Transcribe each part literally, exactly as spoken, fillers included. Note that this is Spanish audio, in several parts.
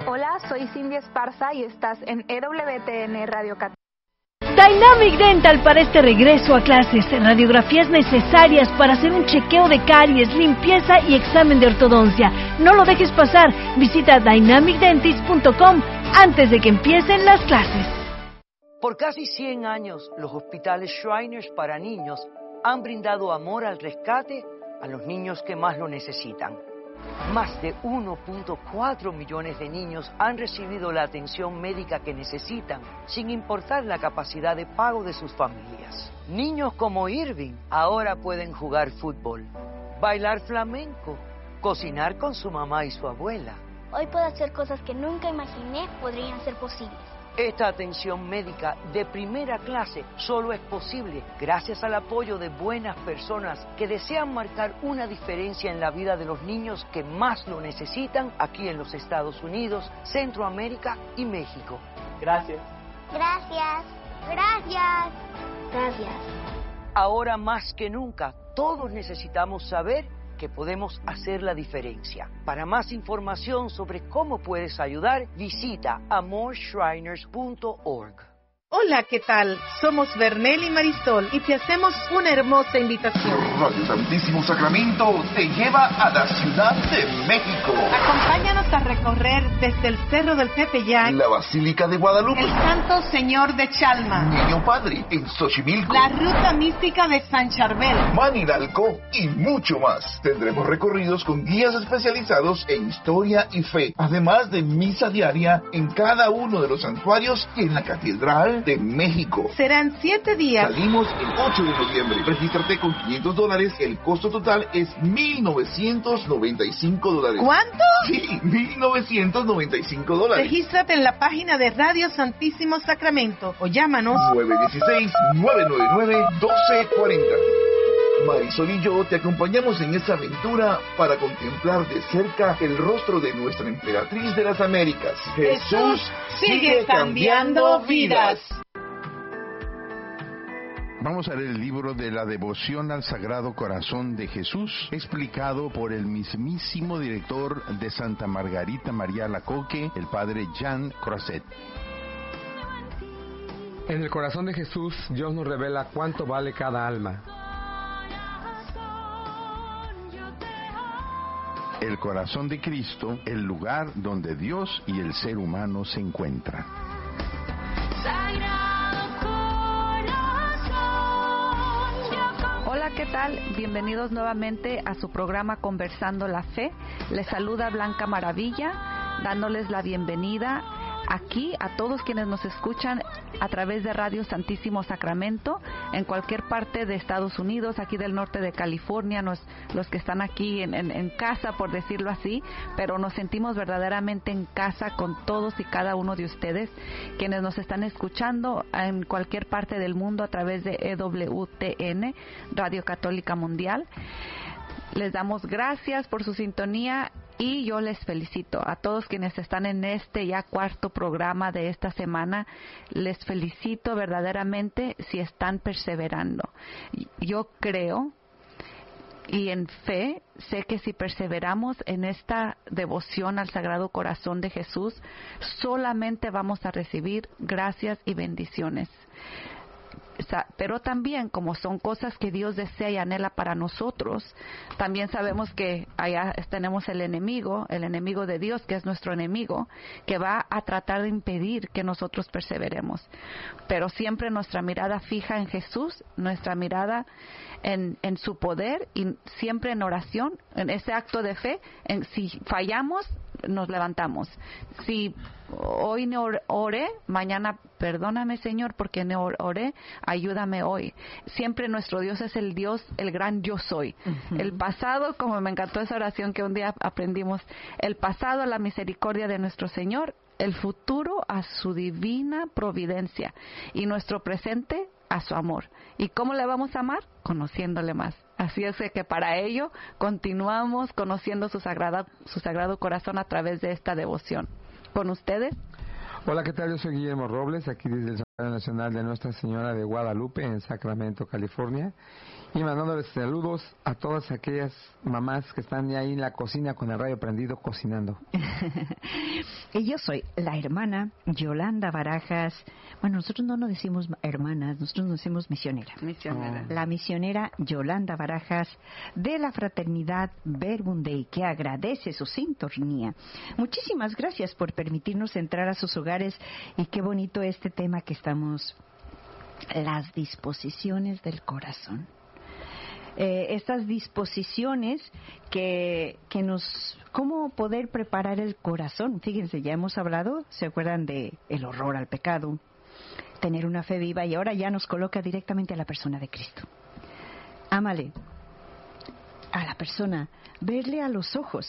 Hola, soy Cindy Esparza y estás en E W T N Radio Católica. Dynamic Dental para este regreso a clases. Radiografías necesarias para hacer un chequeo de caries, limpieza y examen de ortodoncia. No lo dejes pasar. Visita dynamic dentist punto com antes de que empiecen las clases. Por casi cien años, los hospitales Shriners para niños han brindado amor al rescate a los niños que más lo necesitan. Más de uno punto cuatro millones de niños han recibido la atención médica que necesitan, sin importar la capacidad de pago de sus familias. Niños como Irving ahora pueden jugar fútbol, bailar flamenco, cocinar con su mamá y su abuela. Hoy puedo hacer cosas que nunca imaginé podrían ser posibles. Esta atención médica de primera clase solo es posible gracias al apoyo de buenas personas que desean marcar una diferencia en la vida de los niños que más lo necesitan aquí en los Estados Unidos, Centroamérica y México. Gracias. Gracias. Gracias. Gracias. Ahora más que nunca, todos necesitamos saber que podemos hacer la diferencia. Para más información sobre cómo puedes ayudar, visita amor shriners punto org. Hola, ¿qué tal? Somos Bernel y Marisol y te hacemos una hermosa invitación. Radio Santísimo Sacramento te lleva a la Ciudad de México. Acompáñanos a recorrer desde el Cerro del Tepeyac, la Basílica de Guadalupe, el Santo Señor de Chalma, Niño Padre en Xochimilco, la Ruta Mística de San Charbel, Maniralco y mucho más. Tendremos recorridos con guías especializados en historia y fe, además de misa diaria en cada uno de los santuarios y en la Catedral de México. Serán siete días. Salimos el ocho de noviembre. Regístrate con quinientos dólares. El costo total es mil novecientos noventa y cinco dólares. ¿Cuánto? Sí, mil novecientos noventa y cinco dólares. Regístrate en la página de Radio Santísimo Sacramento o llámanos nueve uno seis, nueve nueve nueve, uno dos cuatro cero. Marisol y yo te acompañamos en esta aventura para contemplar de cerca el rostro de nuestra emperatriz de las Américas. Jesús sigue cambiando vidas. Vamos a leer el libro de la devoción al Sagrado Corazón de Jesús, explicado por el mismísimo director de Santa Margarita María Alacoque, el padre Jean Croisset. En el corazón de Jesús, Dios nos revela cuánto vale cada alma. El corazón de Cristo, el lugar donde Dios y el ser humano se encuentran. Hola, ¿qué tal? Bienvenidos nuevamente a su programa Conversando la Fe. Les saluda Blanca Maravilla, dándoles la bienvenida aquí a todos quienes nos escuchan a través de Radio Santísimo Sacramento en cualquier parte de Estados Unidos, aquí del norte de California, nos, los que están aquí en, en, en casa, por decirlo así, pero nos sentimos verdaderamente en casa con todos y cada uno de ustedes quienes nos están escuchando en cualquier parte del mundo a través de E W T N, Radio Católica Mundial. Les damos gracias por su sintonía y yo les felicito a todos quienes están en este ya cuarto programa de esta semana. Les felicito verdaderamente si están perseverando. Yo creo y en fe sé que si perseveramos en esta devoción al Sagrado Corazón de Jesús, solamente vamos a recibir gracias y bendiciones. Pero también, como son cosas que Dios desea y anhela para nosotros, también sabemos que allá tenemos el enemigo, el enemigo de Dios, que es nuestro enemigo, que va a tratar de impedir que nosotros perseveremos. Pero siempre nuestra mirada fija en Jesús, nuestra mirada en, en su poder y siempre en oración, en ese acto de fe. En, si fallamos, nos levantamos. Si hoy no oré, mañana perdóname, Señor, porque no oré, ayúdame hoy. Siempre nuestro Dios es el Dios, el gran yo soy. Uh-huh. El pasado, como me encantó esa oración que un día aprendimos, el pasado a la misericordia de nuestro Señor, el futuro a su divina providencia y nuestro presente a su amor. ¿Y cómo le vamos a amar? Conociéndole más. Así es que para ello continuamos conociendo su sagrada, su sagrado corazón a través de esta devoción. ¿Con ustedes? Hola, ¿qué tal? Yo soy Guillermo Robles, aquí desde el Nacional de Nuestra Señora de Guadalupe en Sacramento, California, y mandándoles saludos a todas aquellas mamás que están ahí en la cocina con el radio prendido cocinando. Y yo soy la hermana Yolanda Barajas. Bueno, nosotros no nos decimos hermanas, nosotros nos decimos misionera. Misionera. La misionera Yolanda Barajas de la Fraternidad Verbum Dei, que agradece su sintonía. Muchísimas gracias por permitirnos entrar a sus hogares, y qué bonito este tema que estamos, las disposiciones del corazón. Eh, estas disposiciones que, que nos, cómo poder preparar el corazón. Fíjense, ya hemos hablado, ¿se acuerdan de el horror al pecado? Tener una fe viva, y ahora ya nos coloca directamente a la persona de Cristo. Ámale a la persona, verle a los ojos,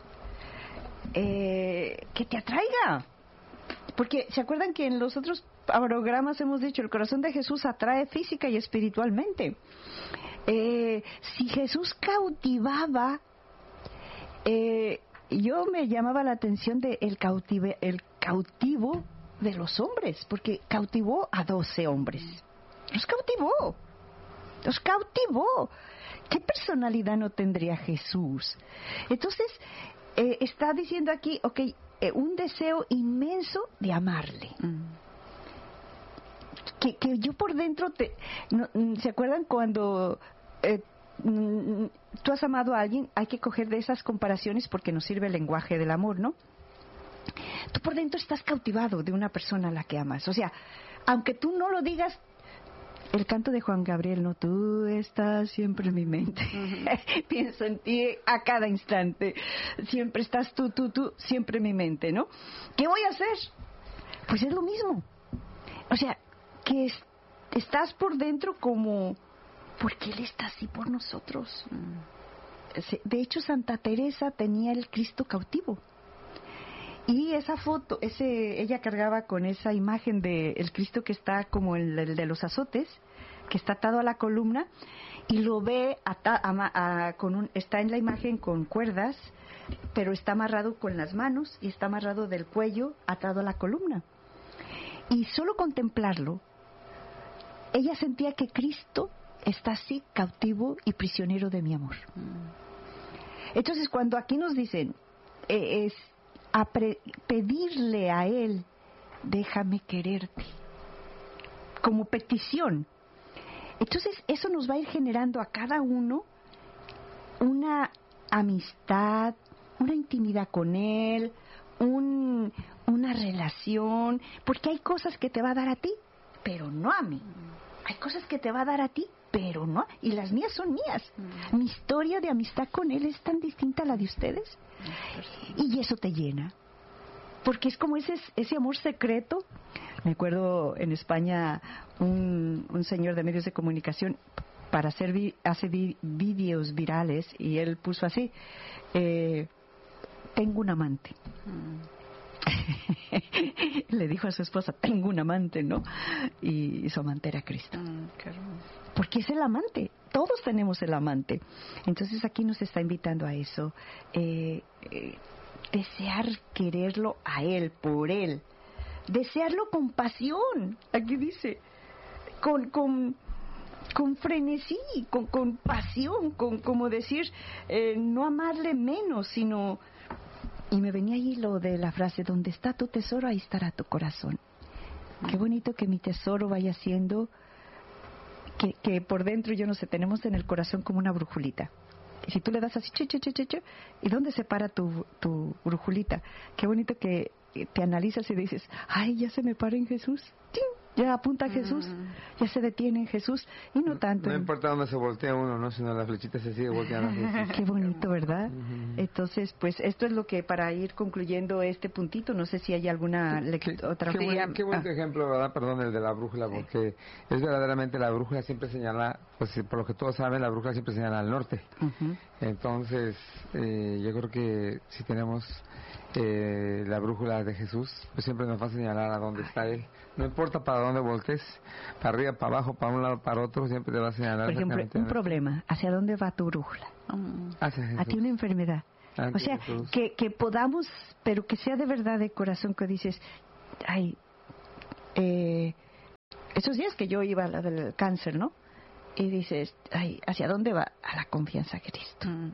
eh, que te atraiga. Porque, ¿se acuerdan que en los otros programas hemos dicho, el corazón de Jesús atrae física y espiritualmente? Eh, si Jesús cautivaba, eh, yo me llamaba la atención de el, cautive, el cautivo de los hombres, porque cautivó a doce hombres. Los cautivó, los cautivó. ¿Qué personalidad no tendría Jesús? Entonces, eh, está diciendo aquí, ok, eh, un deseo inmenso de amarle. Mm. Que, que yo por dentro, te, no, ¿se acuerdan cuando eh, tú has amado a alguien? Hay que coger de esas comparaciones porque nos sirve el lenguaje del amor, ¿no? Tú por dentro estás cautivado de una persona a la que amas. O sea, aunque tú no lo digas, el canto de Juan Gabriel, ¿no? Tú estás siempre en mi mente. Uh-huh. Pienso en ti a cada instante. Siempre estás tú, tú, tú, siempre en mi mente, ¿no? ¿Qué voy a hacer? Pues es lo mismo. O sea, que es, estás por dentro como, ¿por qué Él está así por nosotros? De hecho, Santa Teresa tenía el Cristo cautivo. Y esa foto, ese, ella cargaba con esa imagen de el Cristo que está como el, el de los azotes, que está atado a la columna, y lo ve ata, a, a, con un, está en la imagen con cuerdas, pero está amarrado con las manos y está amarrado del cuello, atado a la columna. Y solo contemplarlo, ella sentía que Cristo está así cautivo y prisionero de mi amor. Entonces, cuando aquí nos dicen, eh, es a pre- pedirle a Él, déjame quererte, como petición. Entonces, eso nos va a ir generando a cada uno una amistad, una intimidad con Él, un, una relación, porque hay cosas que te va a dar a ti, pero no a mí. Hay cosas que te va a dar a ti, pero no, y las mías son mías. Mm. Mi historia de amistad con Él es tan distinta a la de ustedes, y eso te llena, porque es como ese, ese amor secreto. Me acuerdo en España un, un señor de medios de comunicación para hacer vi, hace vi, vídeos virales, y él puso así, eh, tengo un amante. Mm. Le dijo a su esposa, tengo un amante, ¿no? Y, y su amante era Cristo. Mm, qué hermoso. Porque es el amante, todos tenemos el amante. Entonces aquí nos está invitando a eso, eh, eh, desear quererlo a Él, por Él, desearlo con pasión. Aquí dice, con, con, con frenesí, con, con pasión, con, como decir, eh, no amarle menos, sino... Y me venía ahí lo de la frase, donde está tu tesoro, ahí estará tu corazón. Qué bonito que mi tesoro vaya siendo, que, que por dentro, yo no sé, tenemos en el corazón como una brújulita. Y si tú le das así, che, che, che, che, che, ¿y dónde se para tu, tu brújulita? Qué bonito que te analizas y dices, ay, ya se me para en Jesús. ¡Ting! Ya apunta a Jesús, mm. ya se detiene en Jesús, y no tanto. No, no importa dónde se voltea uno, ¿no? Sino la flechita se sigue volteando a Jesús. Qué bonito, ¿verdad? Uh-huh. Entonces, pues esto es lo que, para ir concluyendo este puntito, no sé si hay alguna lect- qué, otra... Qué, buen, qué bonito ah. ejemplo, ¿verdad? Perdón, el de la brújula, sí. Porque es verdaderamente, la brújula siempre señala, pues por lo que todos saben, la brújula siempre señala al norte. Uh-huh. Entonces, eh, yo creo que si tenemos eh, la brújula de Jesús, pues siempre nos va a señalar a dónde está Él. No importa para dónde voltees, para arriba, para abajo, para un lado, para otro, siempre te va a señalar. Por ejemplo, un problema, ¿hacia dónde va tu brújula? Um, hacia Jesús. A ti una enfermedad. Hacia o sea, que, que podamos, pero que sea de verdad de corazón, que dices, ay, eh, esos días que yo iba a la del cáncer, ¿no? Y dices, ay, ¿hacia dónde va? A la confianza en Cristo. Mm.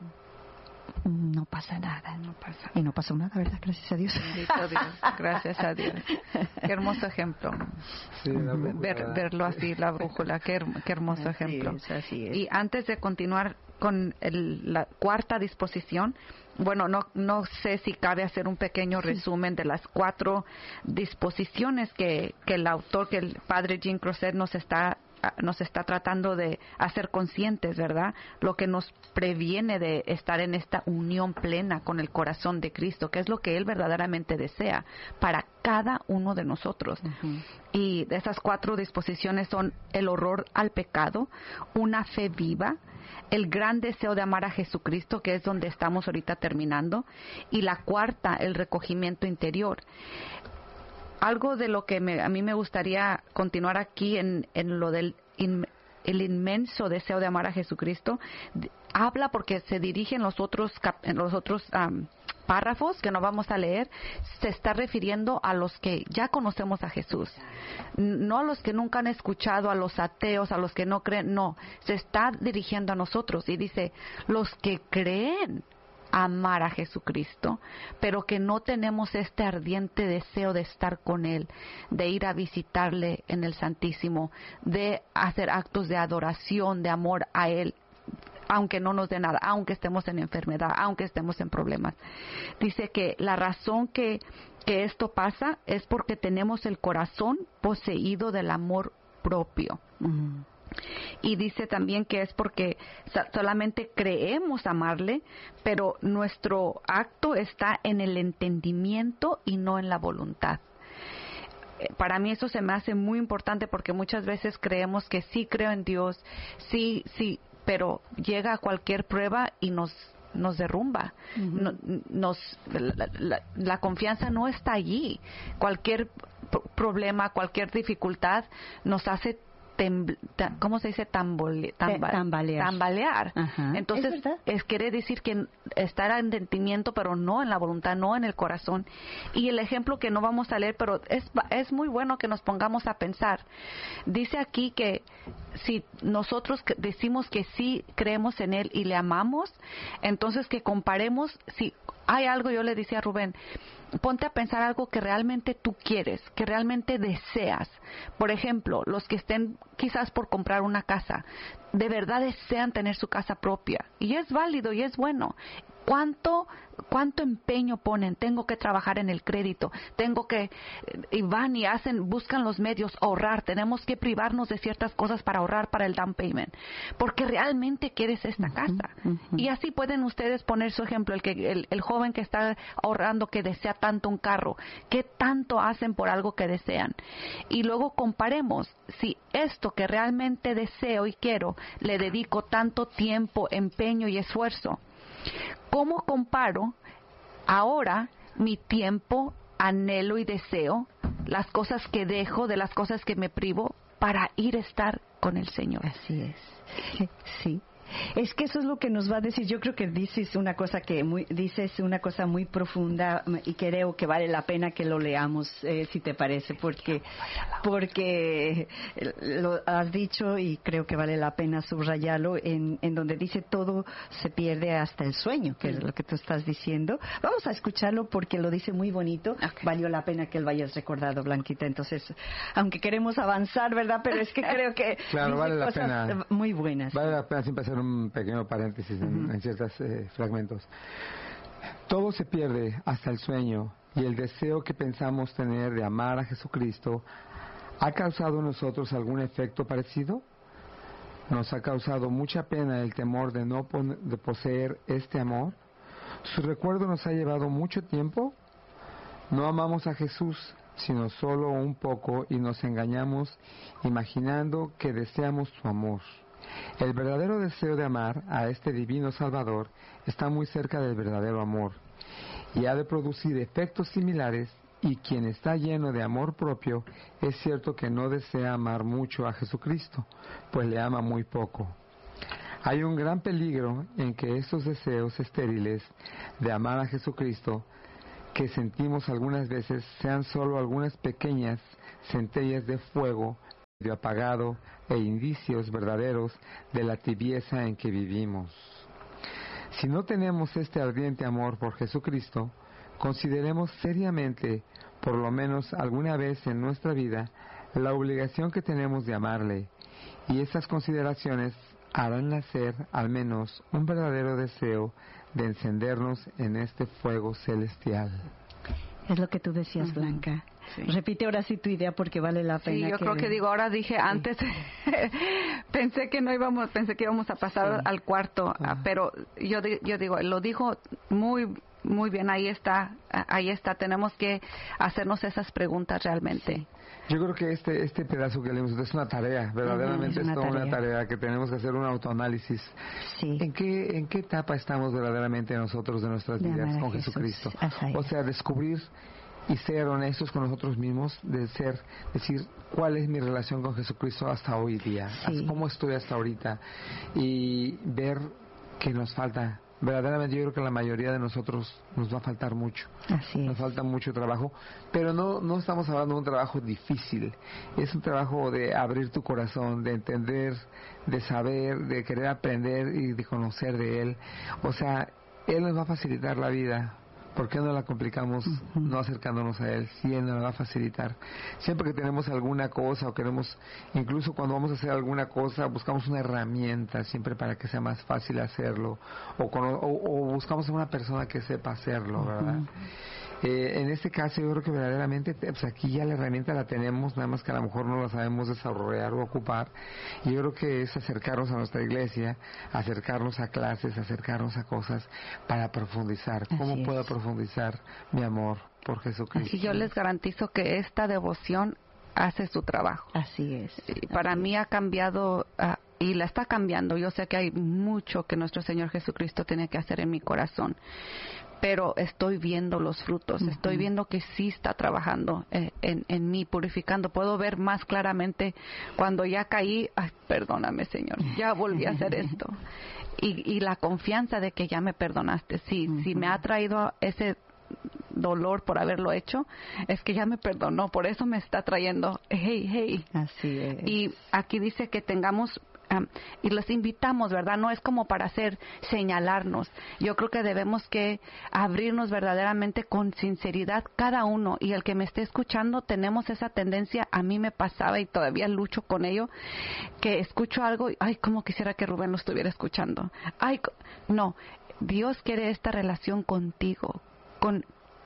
No pasa nada. No pasa. Y no pasó nada, ¿verdad? Gracias a Dios. Bendito Dios. Gracias a Dios. Qué hermoso ejemplo. Sí, Ver, verlo así, la brújula. Qué, qué hermoso así ejemplo. Es, así es. Y antes de continuar con el, la cuarta disposición, bueno, no, no sé si cabe hacer un pequeño resumen de las cuatro disposiciones que, que el autor, que el padre Jean Crozet nos está nos está tratando de hacer conscientes, ¿verdad? Lo que nos previene de estar en esta unión plena con el corazón de Cristo, que es lo que Él verdaderamente desea para cada uno de nosotros. Uh-huh. Y esas cuatro disposiciones son el horror al pecado, una fe viva, el gran deseo de amar a Jesucristo, que es donde estamos ahorita terminando, y la cuarta, el recogimiento interior. Algo de lo que me, a mí me gustaría continuar aquí en, en lo del in, el inmenso deseo de amar a Jesucristo, de, habla porque se dirige en los otros, cap, en los otros um, párrafos que no vamos a leer, se está refiriendo a los que ya conocemos a Jesús, no a los que nunca han escuchado, a los ateos, a los que no creen, no, se está dirigiendo a nosotros y dice, los que creen amar a Jesucristo, pero que no tenemos este ardiente deseo de estar con Él, de ir a visitarle en el Santísimo, de hacer actos de adoración, de amor a Él, aunque no nos dé nada, aunque estemos en enfermedad, aunque estemos en problemas. Dice que la razón que, que esto pasa es porque tenemos el corazón poseído del amor propio. Uh-huh. Y dice también que es porque solamente creemos amarle, pero nuestro acto está en el entendimiento y no en la voluntad. Para mí eso se me hace muy importante porque muchas veces creemos que sí creo en Dios, sí, sí, pero llega a cualquier prueba y nos nos derrumba. Uh-huh. no, nos la, la, la confianza no está allí. Cualquier p- problema, cualquier dificultad nos hace Tembl, ta, ¿cómo se dice? Tambole, tamba, tambalear. tambalear. Ajá. Entonces, ¿Es, es quiere decir que estar en entendimiento, pero no en la voluntad, no en el corazón. Y el ejemplo que no vamos a leer, pero es, es muy bueno que nos pongamos a pensar. Dice aquí que si nosotros decimos que sí creemos en Él y le amamos, entonces que comparemos, si hay algo, yo le decía a Rubén, ponte a pensar algo que realmente tú quieres, que realmente deseas. Por ejemplo, los que estén quizás por comprar una casa, de verdad desean tener su casa propia. Y es válido y es bueno. ¿Cuánto, cuánto empeño ponen? Tengo que trabajar en el crédito, tengo que, y van y hacen, buscan los medios, ahorrar, tenemos que privarnos de ciertas cosas para ahorrar para el down payment, porque realmente quieres esta uh-huh, casa. Uh-huh. Y así pueden ustedes poner su ejemplo, el, que, el, el joven que está ahorrando, que desea tanto un carro, ¿qué tanto hacen por algo que desean? Y luego comparemos, si esto que realmente deseo y quiero, le dedico tanto tiempo, empeño y esfuerzo, ¿cómo comparo ahora mi tiempo, anhelo y deseo, las cosas que dejo, de las cosas que me privo, para ir a estar con el Señor? Así es. Sí. Es que eso es lo que nos va a decir. Yo creo que dices una cosa que muy, dices una cosa muy profunda y creo que vale la pena que lo leamos, eh, si te parece, porque porque lo has dicho y creo que vale la pena subrayarlo en, en donde dice todo se pierde hasta el sueño, que es lo que tú estás diciendo. Vamos a escucharlo porque lo dice muy bonito. Okay. Valió la pena que lo hayas recordado, Blanquita. Entonces, aunque queremos avanzar, ¿verdad? Pero es que creo que claro, dice vale la cosas pena. muy buenas. Vale la pena siempre hacer un pequeño paréntesis en, uh-huh. en ciertos eh, fragmentos. Todo se pierde hasta el sueño, y el deseo que pensamos tener de amar a Jesucristo ¿ha causado en nosotros algún efecto parecido? ¿Nos ha causado mucha pena el temor de no pon- de poseer este amor? ¿Su recuerdo nos ha llevado mucho tiempo? No amamos a Jesús, sino solo un poco, y nos engañamos imaginando que deseamos su amor. El verdadero deseo de amar a este divino Salvador está muy cerca del verdadero amor y ha de producir efectos similares, y quien está lleno de amor propio es cierto que no desea amar mucho a Jesucristo, pues le ama muy poco. Hay un gran peligro en que estos deseos estériles de amar a Jesucristo que sentimos algunas veces sean solo algunas pequeñas centellas de fuego apagado e indicios verdaderos de la tibieza en que vivimos. Si no tenemos este ardiente amor por Jesucristo, consideremos seriamente, por lo menos alguna vez en nuestra vida, la obligación que tenemos de amarle, y esas consideraciones harán nacer al menos un verdadero deseo de encendernos en este fuego celestial. Es lo que tú decías, uh-huh. Blanca. Sí. Repite ahora sí tu idea porque vale la pena. Sí, yo que... creo que digo, ahora dije sí. antes, pensé que no íbamos, pensé que íbamos a pasar sí. al cuarto, uh-huh. pero yo, yo digo, lo dijo muy muy bien, ahí está, ahí está, tenemos que hacernos esas preguntas realmente. Sí. Yo creo que este este pedazo que leímos es una tarea, verdaderamente uh-huh, es, una, es toda tarea. una tarea que tenemos que hacer un autoanálisis. Sí. ¿En qué en qué etapa estamos verdaderamente nosotros de nuestras de vidas con Jesús. Jesucristo? Así o sea, descubrir y ser honestos con nosotros mismos, de ser, decir, ¿cuál es mi relación con Jesucristo hasta hoy día? Sí. ¿Cómo estoy hasta ahorita? Y ver que nos falta. Verdaderamente yo creo que la mayoría de nosotros nos va a faltar mucho. Así es. Nos falta mucho trabajo, pero no no estamos hablando de un trabajo difícil. Es un trabajo de abrir tu corazón, de entender, de saber, de querer aprender y de conocer de Él. O sea, Él nos va a facilitar la vida. ¿Por qué no la complicamos uh-huh. no acercándonos a Él? Si Él nos la va a facilitar. Siempre que tenemos alguna cosa o queremos, incluso cuando vamos a hacer alguna cosa, buscamos una herramienta siempre para que sea más fácil hacerlo. O, con, o, o buscamos a una persona que sepa hacerlo, ¿verdad? Uh-huh. Eh, en este caso yo creo que verdaderamente pues aquí ya la herramienta la tenemos, nada más que a lo mejor no la sabemos desarrollar o ocupar. Y yo creo que es acercarnos a nuestra iglesia, acercarnos a clases, acercarnos a cosas para profundizar. ¿Cómo Así puedo es. profundizar mi amor por Jesucristo? Así yo les garantizo que esta devoción hace su trabajo. Así es. Y para Así mí es. ha cambiado uh, y la está cambiando. Yo sé que hay mucho que nuestro Señor Jesucristo tiene que hacer en mi corazón, pero estoy viendo los frutos, uh-huh. estoy viendo que sí está trabajando en, en, en mí, purificando. Puedo ver más claramente cuando ya caí, ay, perdóname, Señor, ya volví a hacer esto. Y, y la confianza de que ya me perdonaste. Sí, uh-huh. si me ha traído ese dolor por haberlo hecho, es que ya me perdonó, por eso me está trayendo, hey, hey. Así es. Y aquí dice que tengamos Um, y los invitamos, ¿verdad? No es como para hacer señalarnos. Yo creo que debemos que abrirnos verdaderamente con sinceridad cada uno. Y el que me esté escuchando, tenemos esa tendencia, a mí me pasaba y todavía lucho con ello, que escucho algo y, ay, cómo quisiera que Rubén lo estuviera escuchando. Ay, no, Dios quiere esta relación contigo, con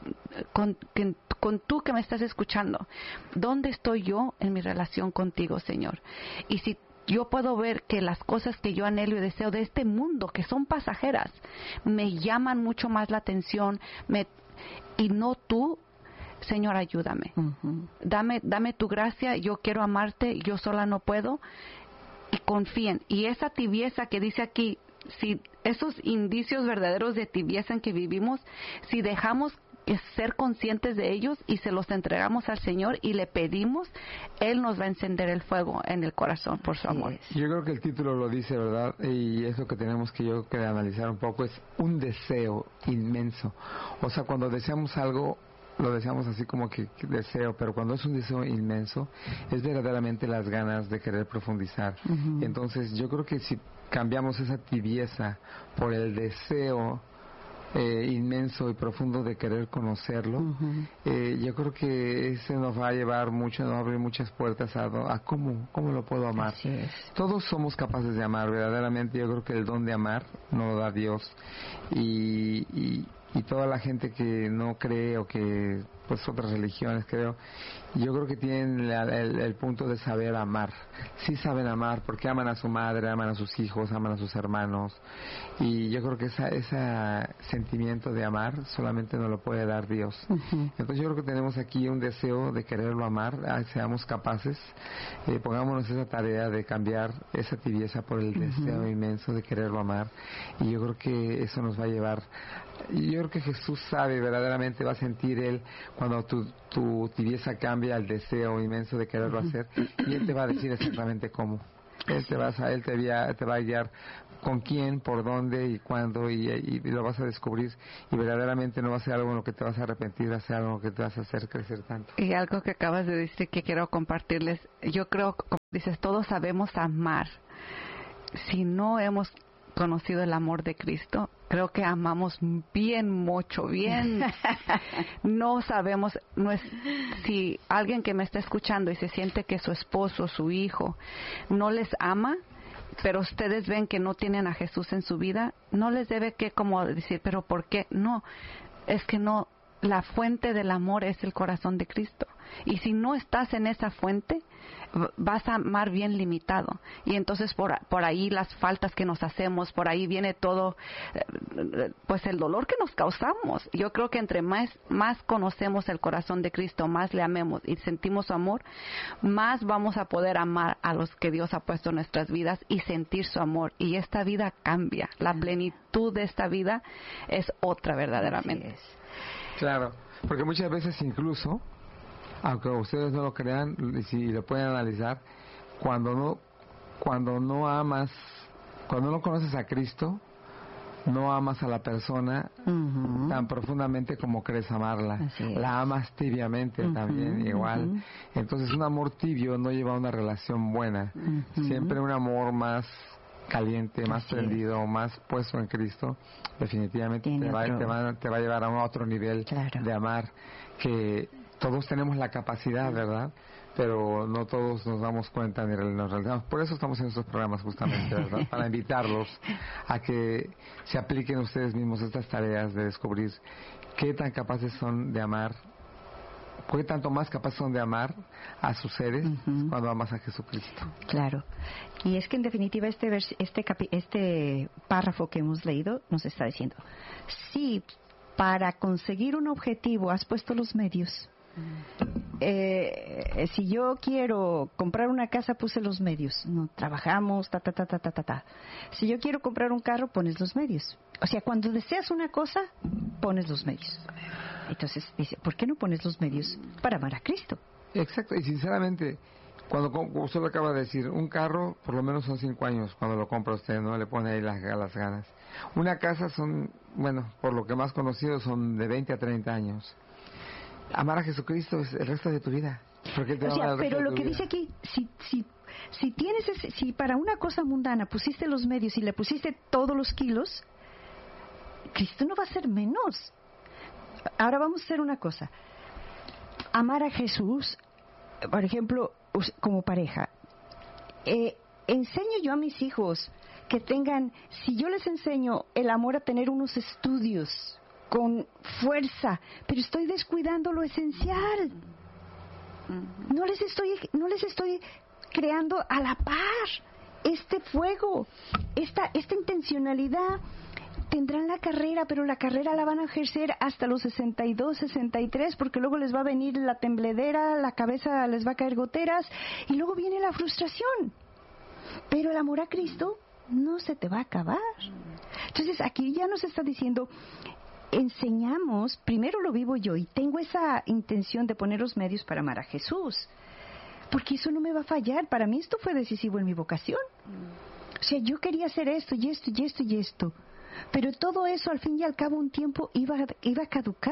Con, con, con tú que me estás escuchando. ¿Dónde estoy yo en mi relación contigo, Señor? Y si yo puedo ver que las cosas que yo anhelo y deseo de este mundo, que son pasajeras, me llaman mucho más la atención, me, y no tú, Señor, ayúdame. Uh-huh. Dame, dame tu gracia, yo quiero amarte, yo sola no puedo. Y confíen. Y esa tibieza que dice aquí, si esos indicios verdaderos de tibieza en que vivimos, si dejamos ser conscientes de ellos y se los entregamos al Señor y le pedimos, Él nos va a encender el fuego en el corazón por su amor. Yo creo que el título lo dice, ¿verdad? Y es lo que tenemos que yo que analizar un poco, es un deseo inmenso. O sea, cuando deseamos algo, lo deseamos así como que, que deseo, pero cuando es un deseo inmenso, es verdaderamente las ganas de querer profundizar. Uh-huh. Entonces, yo creo que si cambiamos esa tibieza por el deseo Eh, inmenso y profundo de querer conocerlo, uh-huh. eh, yo creo que ese nos va a llevar mucho, nos va a abrir muchas puertas a, a cómo, cómo lo puedo amar. Así es. Todos somos capaces de amar, verdaderamente yo creo que el don de amar nos lo da Dios, y, y, y toda la gente que no cree o que pues otras religiones creo, yo creo que tienen la, el, el punto de saber amar. Sí saben amar porque aman a su madre, aman a sus hijos, aman a sus hermanos, y yo creo que esa, ese sentimiento de amar solamente nos lo puede dar Dios. Uh-huh. Entonces yo creo que tenemos aquí un deseo de quererlo amar, seamos capaces, eh, pongámonos esa tarea de cambiar esa tibieza por el deseo uh-huh. inmenso de quererlo amar, y yo creo que eso nos va a llevar. Yo creo que Jesús sabe, verdaderamente va a sentir Él cuando tu, tu tibieza cambia al deseo inmenso de quererlo hacer, y Él te va a decir exactamente cómo. Él te va a, él te va, te va a guiar con quién, por dónde y cuándo, y, y, y lo vas a descubrir, y verdaderamente no va a ser algo en lo que te vas a arrepentir, va a ser algo en lo que te vas a hacer crecer tanto. Y algo que acabas de decir que quiero compartirles, yo creo, como dices, todos sabemos amar. Si no hemos conocido el amor de Cristo, creo que amamos bien mucho, bien. No sabemos, no es, si alguien que me está escuchando y se siente que su esposo, su hijo, no les ama, pero ustedes ven que no tienen a Jesús en su vida, no les debe que como decir, pero ¿por qué? No, es que no, la fuente del amor es el corazón de Cristo. Y si no estás en esa fuente, vas a amar bien limitado. Y entonces por, por ahí las faltas que nos hacemos, por ahí viene todo, pues el dolor que nos causamos. Yo creo que entre más, más conocemos el corazón de Cristo, más le amemos y sentimos su amor, más vamos a poder amar a los que Dios ha puesto en nuestras vidas y sentir su amor. Y esta vida cambia. La plenitud de esta vida es otra verdaderamente. Claro, porque muchas veces incluso, aunque ustedes no lo crean, y si lo pueden analizar, cuando no, cuando no amas, cuando no conoces a Cristo, no amas a la persona uh-huh. tan profundamente como crees amarla. La amas tibiamente uh-huh, también, igual. Uh-huh. Entonces un amor tibio no lleva a una relación buena. Uh-huh. Siempre un amor más caliente, más Así prendido, es. más puesto en Cristo, definitivamente te va, te, va, te va a llevar a un otro nivel claro. de amar, que todos tenemos la capacidad, ¿verdad? Pero no todos nos damos cuenta ni nos realizamos. Por eso estamos en estos programas justamente, ¿verdad? Para invitarlos a que se apliquen ustedes mismos estas tareas de descubrir qué tan capaces son de amar, qué tanto más capaces son de amar a sus seres uh-huh. cuando amas a Jesucristo. Claro. Y es que en definitiva este vers- este capi- este párrafo que hemos leído nos está diciendo, si para conseguir un objetivo has puesto los medios, eh, si yo quiero comprar una casa puse los medios, no trabajamos, ta ta ta ta ta ta ta. Si yo quiero comprar un carro pones los medios. O sea, cuando deseas una cosa pones los medios. Entonces dice, ¿por qué no pones los medios para amar a Cristo? Exacto, y sinceramente, cuando usted lo acaba de decir, un carro por lo menos son cinco años cuando lo compra usted, ¿no? Le pone ahí las, las ganas. Una casa son, bueno, por lo que más conocido son de veinte a treinta años. Amar a Jesucristo es el resto de tu vida. Porque te o sea, pero lo que vida. dice aquí, si, si, si tienes ese, si para una cosa mundana pusiste los medios y le pusiste todos los kilos, Cristo no va a ser menos. Ahora vamos a hacer una cosa. Amar a Jesús, por ejemplo, como pareja. Eh, enseño yo a mis hijos que tengan, si yo les enseño el amor a tener unos estudios con fuerza, pero estoy descuidando lo esencial. No les estoy, no les estoy creando a la par este fuego, esta, esta intencionalidad. Tendrán la carrera, pero la carrera la van a ejercer hasta los sesenta y dos, sesenta y tres, porque luego les va a venir la tembledera, la cabeza les va a caer goteras, y luego viene la frustración. Pero el amor a Cristo no se te va a acabar. Entonces aquí ya nos está diciendo, enseñamos, primero lo vivo yo, y tengo esa intención de poner los medios para amar a Jesús, porque eso no me va a fallar. Para mí esto fue decisivo en mi vocación. O sea, yo quería hacer esto, y esto, y esto, y esto. Pero todo eso, al fin y al cabo, un tiempo iba, iba a caducar.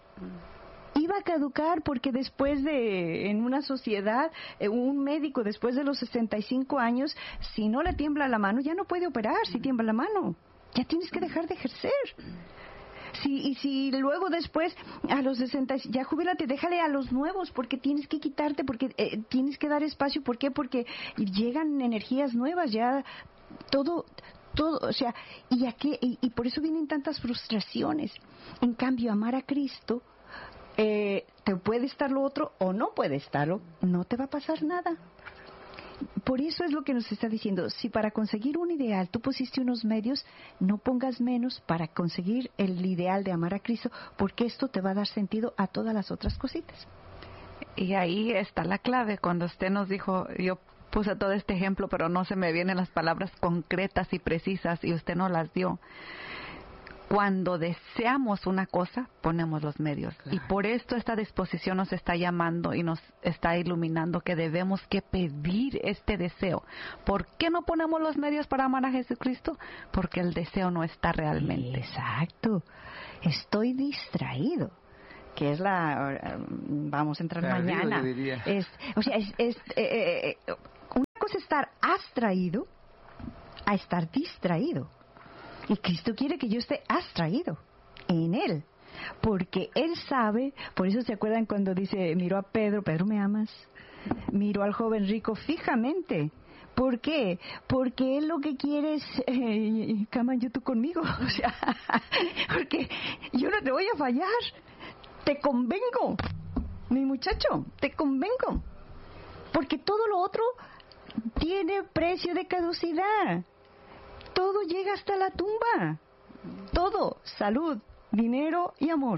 Iba a caducar porque después de, en una sociedad, eh, un médico después de los sesenta y cinco años, si no le tiembla la mano, ya no puede operar si tiembla la mano. Ya tienes que dejar de ejercer. Si, y si luego después, a los sesenta, ya jubílate, déjale a los nuevos, porque tienes que quitarte, porque eh, tienes que dar espacio. ¿Por qué? Porque llegan energías nuevas, ya todo... todo, o sea, y aquí y, y por eso vienen tantas frustraciones. En cambio, amar a Cristo, eh, te puede estar lo otro o no puede estarlo, no te va a pasar nada. Por eso es lo que nos está diciendo, si para conseguir un ideal tú pusiste unos medios, no pongas menos para conseguir el ideal de amar a Cristo, porque esto te va a dar sentido a todas las otras cositas. Y ahí está la clave, cuando usted nos dijo, yo puse todo este ejemplo, pero no se me vienen las palabras concretas y precisas, y usted no las dio. cuando deseamos una cosa, ponemos los medios. Claro. Y por esto esta disposición nos está llamando y nos está iluminando que debemos que pedir este deseo. ¿Por qué no ponemos los medios para amar a Jesucristo? Porque el deseo no está realmente. Exacto. Estoy distraído. Que es la... Vamos a entrar Perdido, mañana. yo diría. Es, o sea, es, es, eh, eh, una cosa es estar abstraído a estar distraído. Y Cristo quiere que yo esté abstraído en Él. Porque Él sabe, por eso se acuerdan cuando dice, miró a Pedro, Pedro, ¿me amas? Miró al joven rico fijamente. ¿Por qué? Porque Él lo que quiere es, eh, cama yo tú conmigo. O sea, porque yo no te voy a fallar. Te convengo, mi muchacho, te convengo. Porque todo lo otro tiene precio de caducidad. Todo llega hasta la tumba. Todo, salud, dinero y amor.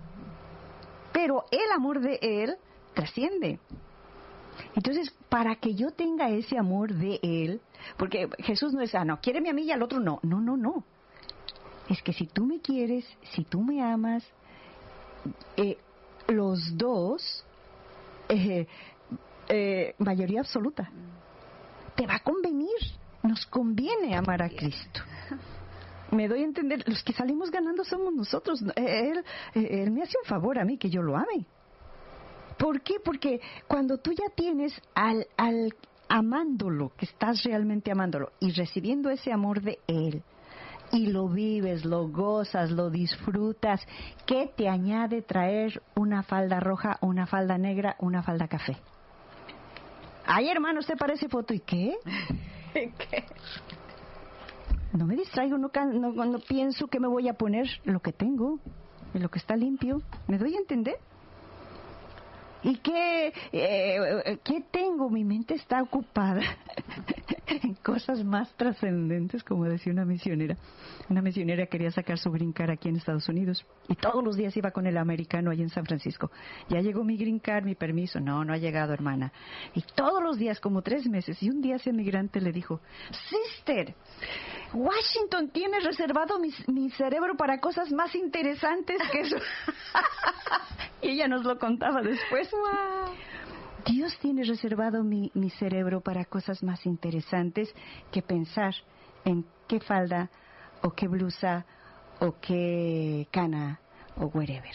Pero el amor de Él trasciende. Entonces, para que yo tenga ese amor de Él, porque Jesús no es, ah, no, quiéreme a mí y al otro no. No, no, no. Es que si tú me quieres, si tú me amas, eh, los dos, eh, eh, mayoría absoluta, te va a convenir. Nos conviene amar a Cristo. Me doy a entender, los que salimos ganando somos nosotros. Él, él me hace un favor a mí que yo lo ame. ¿Por qué? Porque cuando tú ya tienes al, al amándolo, que estás realmente amándolo y recibiendo ese amor de Él, y lo vives, lo gozas, lo disfrutas, ¿qué te añade traer una falda roja, una falda negra, una falda café? Ay, hermano, usted parece foto. ¿Y qué? ¿Qué? No me distraigo, no, no, no pienso que me voy a poner lo que tengo, lo que está limpio. ¿Me doy a entender? ¿Y qué, eh, qué tengo? Mi mente está ocupada en cosas más trascendentes, como decía una misionera. Una misionera quería sacar su green card aquí en Estados Unidos y todos los días iba con el americano allí en San Francisco. Ya llegó mi green card, mi permiso. No, no ha llegado, hermana. Y todos los días, como tres meses, y un día ese migrante le dijo, Sister, Washington tiene reservado mi, mi cerebro para cosas más interesantes que eso. Y ella nos lo contaba después. Wow. Dios tiene reservado mi, mi cerebro para cosas más interesantes que pensar en qué falda o qué blusa o qué cana o wherever.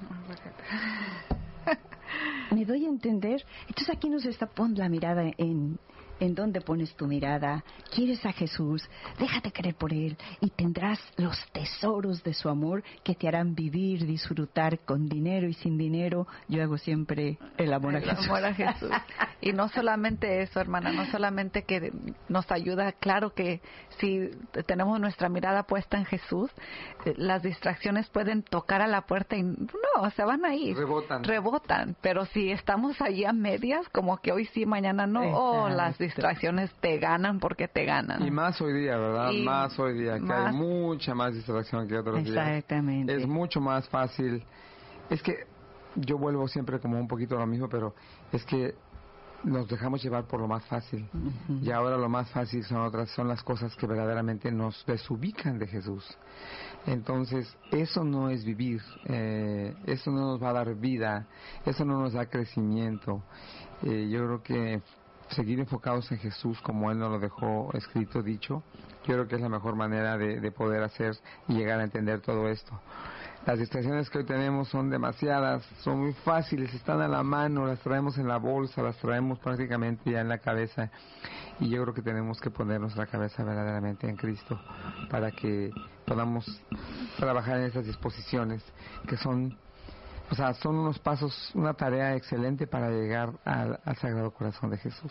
¿Me doy a entender? Entonces aquí nos está, pon la mirada en, en dónde pones tu mirada. ¿Quieres a Jesús? Déjate querer por Él y tendrás los tesoros de su amor que te harán vivir, disfrutar con dinero y sin dinero. Yo hago siempre el amor a el Jesús. Amor a Jesús. Y no solamente eso, hermana, no solamente que nos ayuda, claro que si tenemos nuestra mirada puesta en Jesús, las distracciones pueden tocar a la puerta y no, se van a ir. Rebotan. Rebotan. Pero si estamos allí a medias, como que hoy sí, mañana no, oh, las distracciones te ganan porque te ganan. Y más hoy día, ¿verdad? Y más hoy día, que más... hay mucha más distracción que otros días. Exactamente. Es mucho más fácil. Es que yo vuelvo siempre como un poquito a lo mismo, pero es que nos dejamos llevar por lo más fácil. Uh-huh. Y ahora lo más fácil son otras, son las cosas que verdaderamente nos desubican de Jesús. Entonces, eso no es vivir, eh, eso no nos va a dar vida, eso no nos da crecimiento. Eh, yo creo que seguir enfocados en Jesús como Él nos lo dejó escrito, dicho, yo creo que es la mejor manera de, de poder hacer y llegar a entender todo esto. Las distracciones que hoy tenemos son demasiadas, son muy fáciles, están a la mano, las traemos en la bolsa, las traemos prácticamente ya en la cabeza, y yo creo que tenemos que ponernos la cabeza verdaderamente en Cristo para que podamos trabajar en esas disposiciones que son, o sea, son unos pasos, una tarea excelente para llegar al, al Sagrado Corazón de Jesús.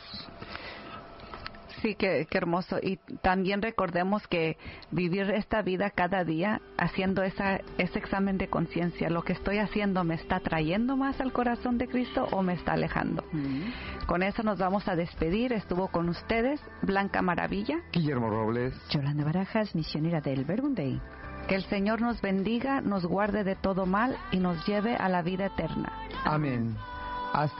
Sí, qué, qué hermoso. Y también recordemos que vivir esta vida cada día haciendo esa, ese examen de conciencia, lo que estoy haciendo, ¿me está trayendo más al corazón de Cristo o me está alejando? Mm. Con eso nos vamos a despedir. Estuvo con ustedes Blanca Maravilla, Guillermo Robles, Yolanda Barajas, misionera del Verbum Dei. Que el Señor nos bendiga, nos guarde de todo mal y nos lleve a la vida eterna. Amén. Hasta